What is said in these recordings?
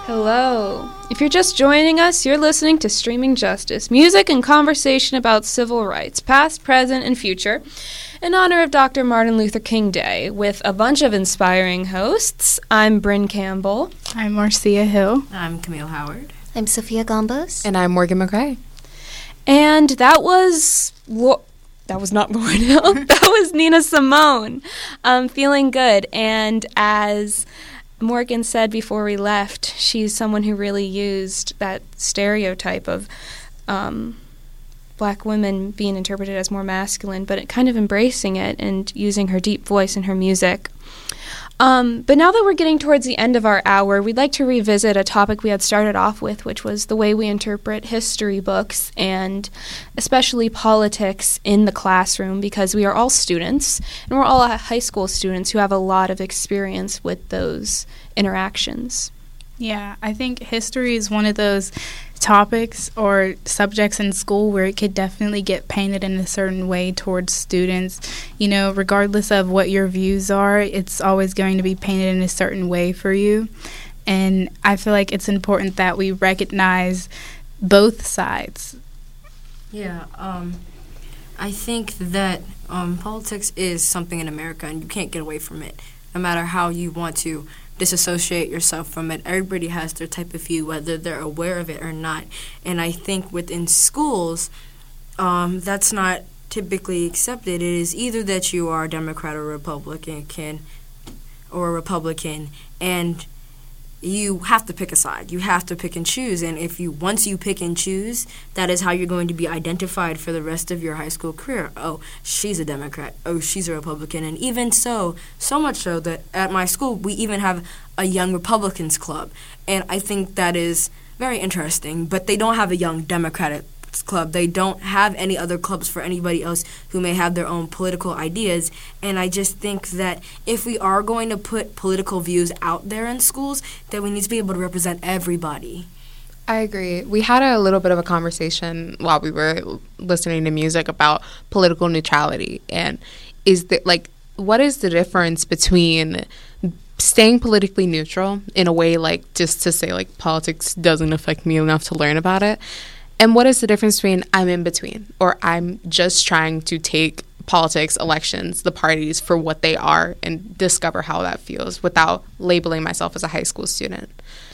Hello. If you're just joining us, you're listening to Streaming Justice, music and conversation about civil rights, past, present, and future, in honor of Dr. Martin Luther King Day, with a bunch of inspiring hosts. I'm Bryn Campbell. I'm Marcia Hill. I'm Camille Howard. I'm Sophia Gombos. And I'm Morgan McRae. And that was not Lauryn Hill. That was Nina Simone. Feeling Good. And as Morgan said before we left, she's someone who really used that stereotype of black women being interpreted as more masculine, but kind of embracing it and using her deep voice in her music. But now that we're getting towards the end of our hour, we'd like to revisit a topic we had started off with, which was the way we interpret history books and especially politics in the classroom, because we are all students, and we're all high school students who have a lot of experience with those interactions. Yeah, I think history is one of those topics or subjects in school where it could definitely get painted in a certain way towards students. You know, regardless of what your views are, it's always going to be painted in a certain way for you. And I feel like it's important that we recognize both sides. Yeah, I think that politics is something in America, and you can't get away from it, no matter how you want to disassociate yourself from it. Everybody has their type of view, whether they're aware of it or not. And I think within schools, that's not typically accepted. It is either that you are a Democrat or Republican, and you have to pick a side. You have to pick and choose. And once you pick and choose, that is how you're going to be identified for the rest of your high school career. Oh, she's a Democrat. Oh, she's a Republican. And even so much so that at my school, we even have a Young Republicans Club. And I think that is very interesting. But they don't have a Young Democratic Club. They don't have any other clubs for anybody else who may have their own political ideas. And I just think that if we are going to put political views out there in schools, that we need to be able to represent everybody. I agree. We had a little bit of a conversation while we were listening to music about political neutrality. And what is the difference between staying politically neutral in a way, like, just to say, like, politics doesn't affect me enough to learn about it, and what is the difference between I'm in between, or I'm just trying to take politics, elections, the parties for what they are and discover how that feels without labeling myself as a high school student?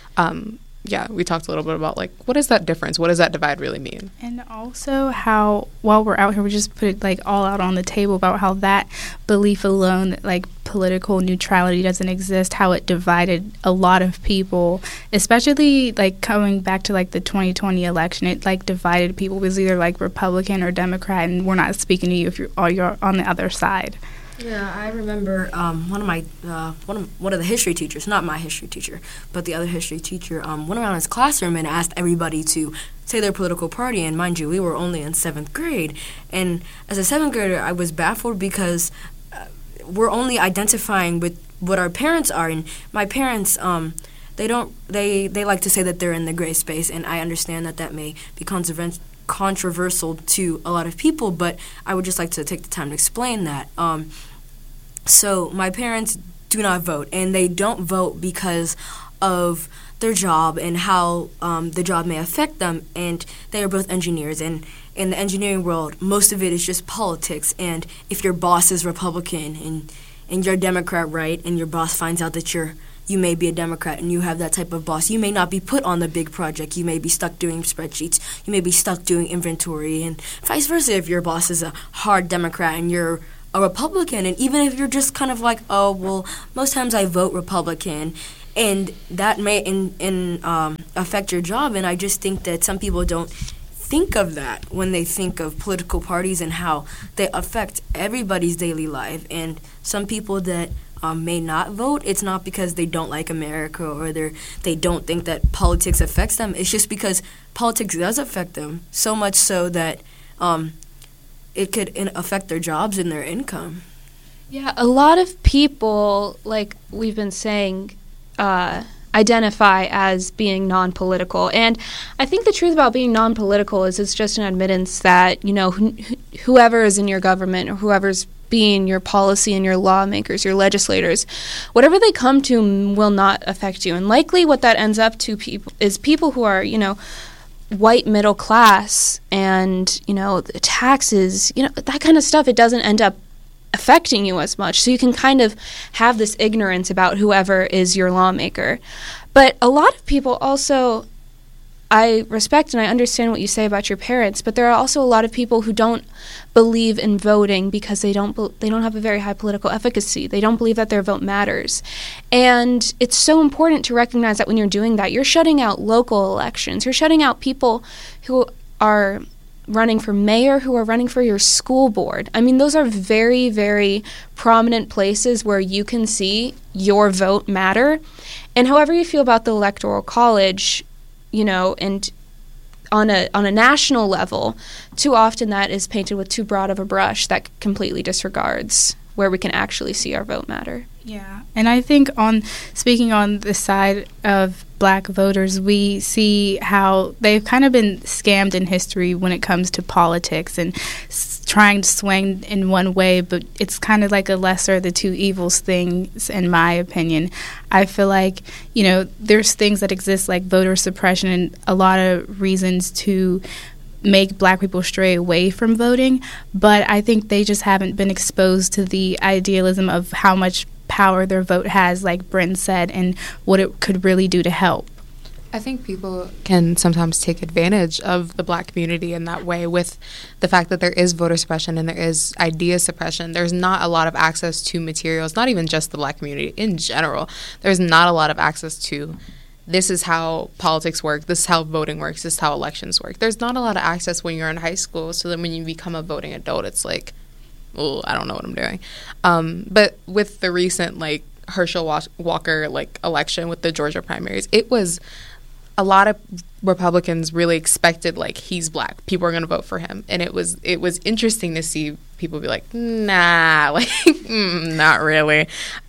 We talked a little bit about, like, what is that difference? What does that divide really mean? And also how, while we're out here, we just put it, like, all out on the table about how that belief alone, that, like, political neutrality doesn't exist, how it divided a lot of people, especially, like, coming back to, like, the 2020 election. It, like, divided people. It was either, like, Republican or Democrat, and we're not speaking to you if you're on the other side. Yeah, I remember one of the history teachers, not my history teacher, but the other history teacher, went around his classroom and asked everybody to say their political party. And mind you, we were only in 7th grade. And as a 7th grader, I was baffled because we're only identifying with what our parents are. And my parents, they like to say that they're in the gray space, and I understand that may be controversial to a lot of people, but I would just like to take the time to explain that. So my parents do not vote, and they don't vote because of their job and how the job may affect them, and they are both engineers, and in the engineering world, most of it is just politics. And if your boss is Republican and you're a Democrat, right, and your boss finds out that you may be a Democrat and you have that type of boss, you may not be put on the big project. You may be stuck doing spreadsheets. You may be stuck doing inventory, and vice versa if your boss is a hard Democrat and you're a Republican. And even if you're just kind of like, oh, well, most times I vote Republican, and that may affect your job. And I just think that some people don't think of that when they think of political parties and how they affect everybody's daily life. And some people that may not vote, it's not because they don't like America or they don't think that politics affects them. It's just because politics does affect them, so much so that it could affect their jobs and their income. Yeah, a lot of people, like we've been saying, identify as being non-political. And I think the truth about being non-political is it's just an admittance that, you know, whoever is in your government or whoever's being your policy and your lawmakers, your legislators, whatever they come to will not affect you. And likely what that ends up to people who are, white middle class and, the taxes, that kind of stuff. It doesn't end up affecting you as much. So you can kind of have this ignorance about whoever is your lawmaker. But a lot of people also, I respect and I understand what you say about your parents, but there are also a lot of people who don't believe in voting because they don't have a very high political efficacy. They don't believe that their vote matters. And it's so important to recognize that when you're doing that, you're shutting out local elections. You're shutting out people who are running for mayor, who are running for your school board. I mean, those are very, very prominent places where you can see your vote matter. And however you feel about the Electoral College, and on a national level, too often that is painted with too broad of a brush that completely disregards where we can actually see our vote matter. Yeah, and I think speaking on the side of black voters, we see how they've kind of been scammed in history when it comes to politics and trying to swing in one way, but it's kind of like a lesser of the two evils things, in my opinion. I feel like, there's things that exist like voter suppression and a lot of reasons to make black people stray away from voting, but I think they just haven't been exposed to the idealism of how much power their vote has, like Bryn said, and what it could really do to help. I think people can sometimes take advantage of the black community in that way with the fact that there is voter suppression and there is idea suppression. There's not a lot of access to materials, not even just the black community in general. There's not a lot of access to this is how politics work, this is how voting works, this is how elections work. There's not a lot of access when you're in high school, so then when you become a voting adult, it's like, oh, I don't know what I'm doing. But with the recent, Herschel Walker, election with the Georgia primaries, it was a lot of Republicans really expected, he's black, people are going to vote for him. And it was interesting to see people be like, nah, not really.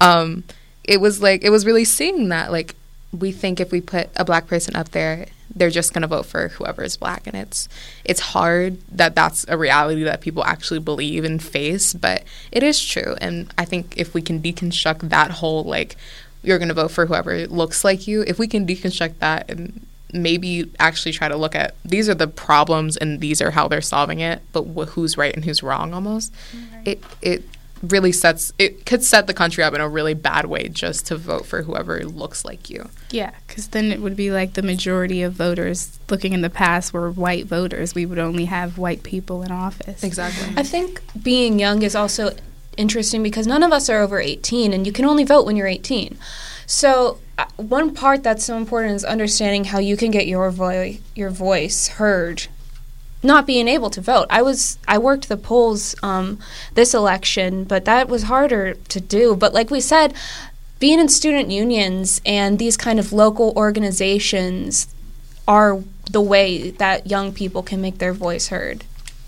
It was really seeing that, we think if we put a black person up there, they're just going to vote for whoever is black. And it's hard that that's a reality that people actually believe and face, but it is true. And I think if we can deconstruct that whole, you're going to vote for whoever looks like you, if we can deconstruct that and maybe actually try to look at these are the problems and these are how they're solving it, but who's right and who's wrong almost, it really could set the country up in a really bad way just to vote for whoever looks like you. Yeah, because then it would be like the majority of voters looking in the past were white voters. We would only have white people in office. Exactly. I think being young is also interesting because none of us are over 18 and you can only vote when you're 18. So one part that's so important is understanding how you can get your voice heard. Not being able to vote. I worked the polls this election, but that was harder to do. But like we said, being in student unions and these kind of local organizations are the way that young people can make their voice heard.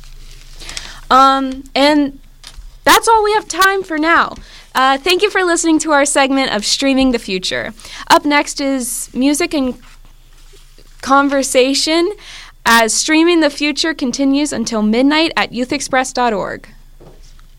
And that's all we have time for now. Thank you for listening to our segment of Streaming the Future. Up next is music and conversation as Streaming the Future continues until midnight at youthexpress.org.